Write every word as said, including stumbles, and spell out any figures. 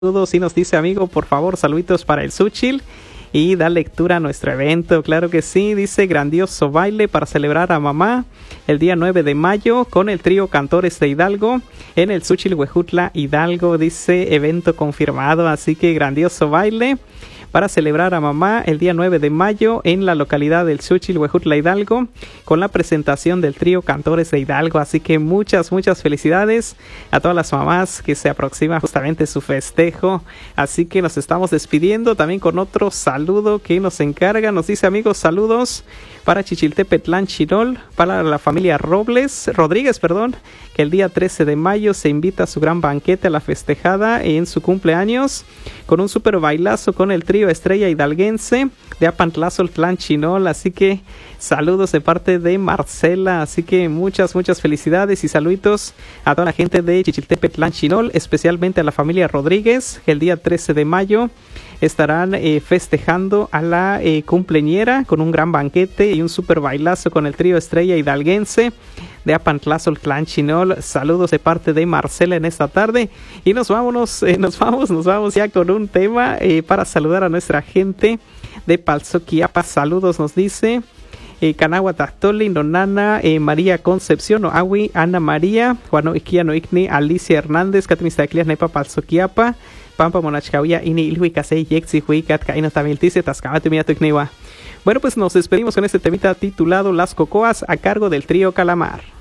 Saludos y nos dice, amigo, por favor, saluditos para el Xóchitl y da lectura a nuestro evento. Claro que sí, dice, grandioso baile para celebrar a mamá el día nueve de mayo con el trío Cantores de Hidalgo en el Xóchitl Huejutla Hidalgo. Dice, evento confirmado, así que grandioso baile para celebrar a mamá el día nueve de mayo en la localidad del Xóchitl Huejutla Hidalgo con la presentación del trío Cantores de Hidalgo. Así que muchas, muchas felicidades a todas las mamás que se aproxima justamente su festejo. Así que nos estamos despidiendo también con otro saludo que nos encarga. Nos dice, amigos, saludos para Chichiltepetlán, Chinol, para la familia Robles, Rodríguez, perdón, que el día trece de mayo se invita a su gran banquete a la festejada en su cumpleaños con un super bailazo con el trío Estrella Hidalguense de Apantlazotlán, Chinol. Así que saludos de parte de Marcela. Así que muchas, muchas felicidades y saluditos a toda la gente de Chichiltepetlán, Chinol, especialmente a la familia Rodríguez, que el día trece de mayo estarán eh, festejando a la eh, cumpleañera con un gran banquete y un super bailazo con el trío Estrella Hidalguense de Apantlazotlán, Chinol. Saludos de parte de Marcela en esta tarde y nos vámonos, eh, nos vamos, nos vamos ya con un tema eh, para saludar a nuestra gente de Palzoquiapa. Saludos, nos dice Eh, Canagua Tactoli, Nonana, eh, María Concepción, Oahui, Ana María, Juano Iquia, Noicni, Alicia Hernández, Catimistaclias, Nepa, Palzoquiapa, Pampa, Monachcauya, Ini, Ilhui, Casey, Yexi, Huicat, Caino, Tamiltice, Tascamate, Miatukniwa. Bueno, pues nos despedimos con este temita titulado Las Cocoas a cargo del trío Calamar.